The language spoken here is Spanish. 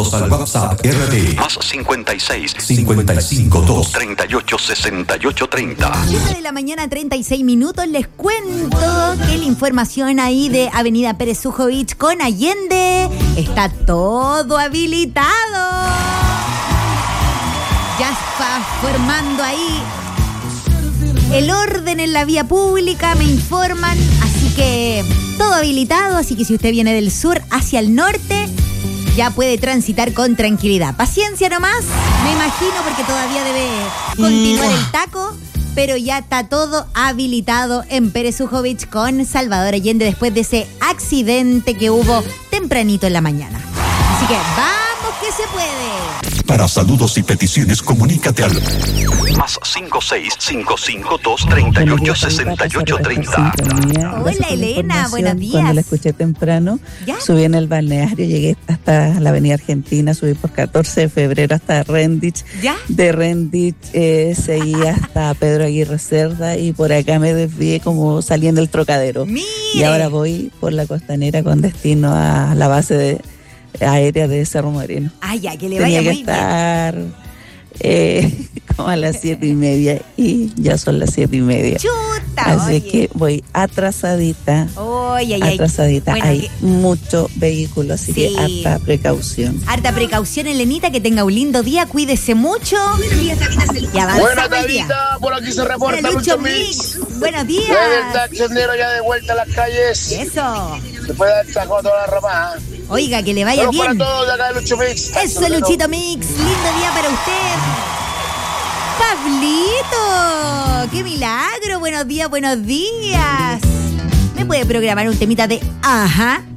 Envíanos al WhatsApp RD Más 56 552 38 68 30. 7 de la mañana, 36 minutos. Les cuento que la información ahí de Avenida Pérez Sujovic con Allende está todo habilitado. Ya está formando ahí el orden en la vía pública, me informan. Así que todo habilitado. Así que si usted viene del sur hacia el norte, ya puede transitar con tranquilidad. Paciencia nomás, me imagino, porque todavía debe continuar el taco, pero ya está todo habilitado en Pérez Sujovic con Salvador Allende después de ese accidente que hubo tempranito en la mañana. Así que vamos que se puede. Para saludos y peticiones, comunícate al Más 56 552 38 68 30. Hola Elena, buenos días. Cuando la escuché temprano, ¿Ya? subí en el balneario, llegué hasta la avenida Argentina, subí por 14 de febrero hasta Rendich. ¿Ya? De Rendich seguí hasta Pedro Aguirre Cerda y por acá me desvié como saliendo del Trocadero. ¡Mire! Y ahora voy por la costanera con destino a la base aérea de Cerro Moreno. Ay, ya, que le Tenía vaya que muy bien. estar como a las 7:30 y ya son las 7:30. Chuta, Así oye. que voy atrasadita. Oye, Atrasadita. Bueno, Hay que- mucho vehículo, así Sí. que harta precaución. harta precaución, Elenita, que tenga un lindo día, cuídese mucho. Y avanzamos Buenas, el día. Davita, por aquí se reporta Hola, Lucho Lucho Mix. Mix. Buenos Desde el días. taxendero ya de vuelta a las calles. Eso. Se puede dar taco a toda la ropa. Oiga, que le vaya Pero para bien. todos de acá de Lucho Mix. Eso, Luchito Mix. Lindo día para usted. Pablito, qué milagro. Buenos días, buenos días. ¿Me puede programar un temita de ajá?